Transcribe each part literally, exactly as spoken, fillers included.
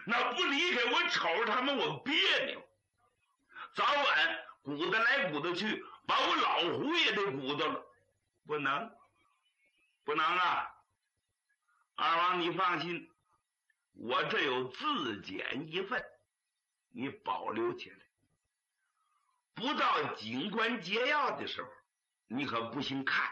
那不离开我瞅着他们我别扭，早晚鼓捣来鼓捣去，把我老胡也得鼓捣了，不能，不能啊！二王你放心，我这有自检一份，你保留起来。不到警官解药的时候，你可不行看。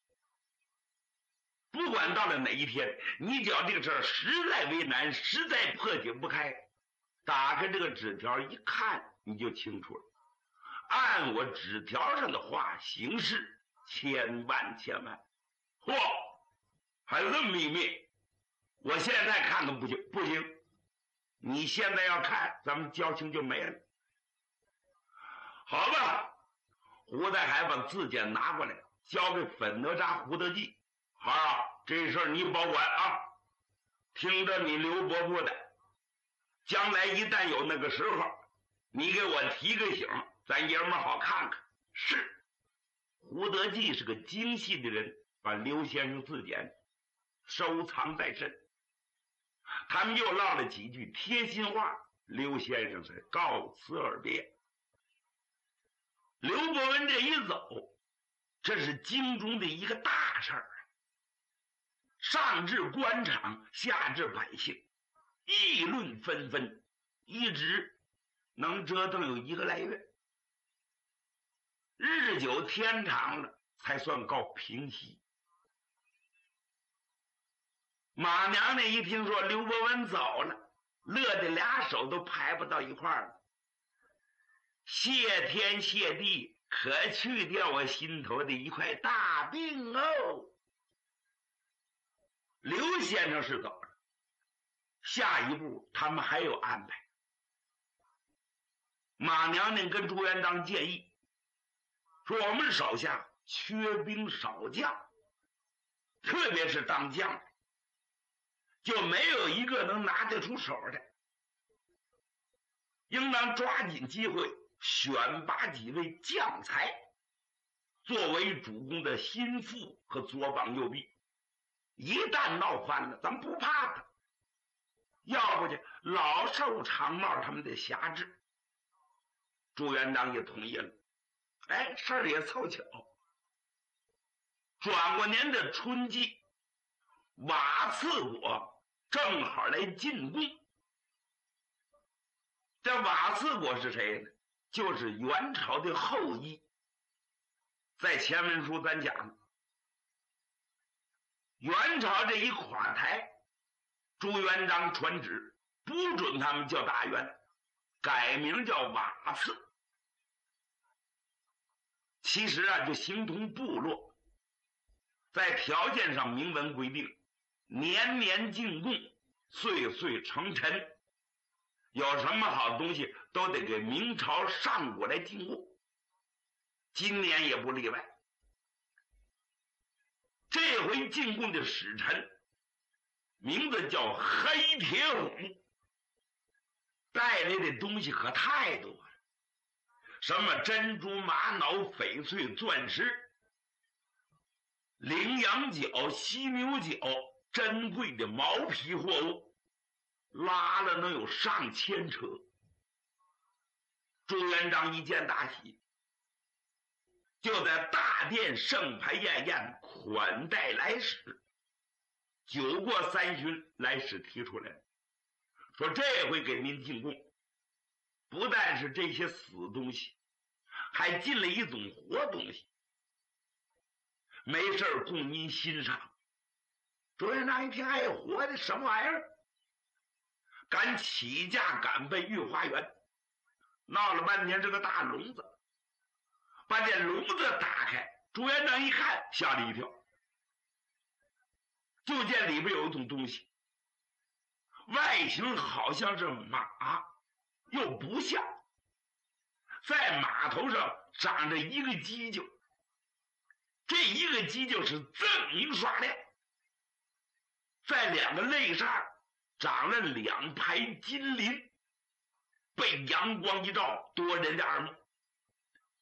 不管到了哪一天，你只要这个事儿实在为难，实在破解不开，打开这个纸条一看，你就清楚了。按我纸条上的话行事，千万千万。嚯，还有这么秘密，我现在看看不行，不行。你现在要看，咱们交情就没了。好吧，胡大海把字典拿过来，交给粉哪吒胡德记。好啊，这事儿你保管啊，听着你刘伯伯的，将来一旦有那个时候，你给我提个醒，咱爷们好看看。是，胡德记是个精细的人，把刘先生字典收藏在身。他们又唠了几句贴心话，刘先生才告辞而别。刘伯温这一走，这是京中的一个大事儿，上至官场，下至百姓，议论纷纷，一直能折腾有一个来月，日久天长了，才算告平息。马娘娘一听说刘伯温走了，乐得俩手都排不到一块儿了。谢天谢地，可去掉我心头的一块大病哦。刘先生是走了，下一步他们还有安排。马娘娘跟朱元璋建议说，我们手下缺兵少将，特别是当将就没有一个能拿得出手的，应当抓紧机会选拔几位将才作为主公的心腹和左膀右臂，一旦闹翻了，咱不怕他，要不就老受长帽他们的辖制。朱元璋也同意了。哎，事儿也凑巧，转过年的春季，瓦剌国正好来进贡。这瓦剌国是谁呢？就是元朝的后裔。在前文书咱讲，元朝这一垮台，朱元璋传旨不准他们叫大元，改名叫瓦剌。其实啊，就形同部落，在条件上明文规定，年年进贡，岁岁成臣，有什么好东西都得给明朝上国来进贡，今年也不例外。这回进贡的使臣名字叫黑铁虎，带来的东西可太多了，什么珍珠、玛瑙、翡翠、钻石、羚羊角、犀牛角，珍贵的毛皮货物，拉了能有上千车。朱元璋一见大喜，就在大殿盛牌宴宴，款待来使。酒过三巡，来使提出来说，这回给您进贡，不但是这些死东西，还进了一种活东西，没事供您欣赏。朱元璋一听，还有活的什么玩意儿？赶起驾赶奔御花园，闹了半天是个大笼子，把这笼子打开，朱元璋一看，吓了一跳，就见里边有一种东西，外形好像是马，又不像，在马头上长着一个犄角，这一个犄角是锃明刷亮，在两个肋上长了两排金鳞，被阳光一照，夺人的耳目。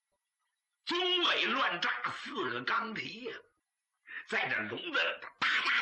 中尾乱炸，四个钢蹄呀，在这笼子大大